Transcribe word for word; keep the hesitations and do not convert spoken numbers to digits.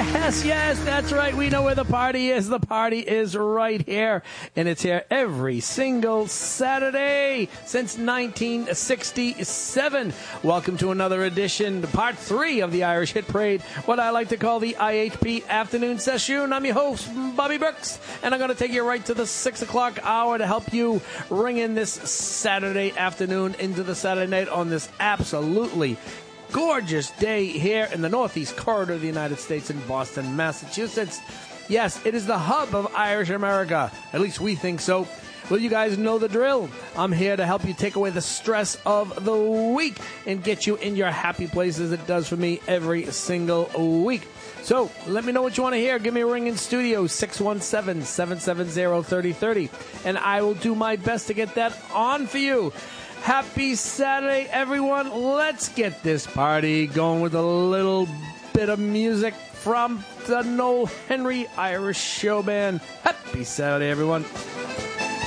Yes, yes, that's right. We know where the party is. The party is right here. And it's here every single Saturday since nineteen sixty-seven. Welcome to another edition, part three of the Irish Hit Parade, what I like to call the I H P Afternoon Session. I'm your host, Bobby Brooks, and I'm going to take you right to the six o'clock hour to help you ring in this Saturday afternoon into the Saturday night on this absolutely gorgeous day here in the Northeast corridor of the United States in Boston, Massachusetts. Yes, it is the hub of Irish America. At least we think so. Well, you guys know the drill. I'm here to help you take away the stress of the week and get you in your happy places. It does for me every single week. So let me know what you want to hear. Give me a ring in studio, six one seven, seven seven zero, three oh three oh, and I will do my best to get that on for you. Happy Saturday, everyone. Let's get this party going with a little bit of music from the Noel Henry Irish Show Band. Happy Saturday, everyone.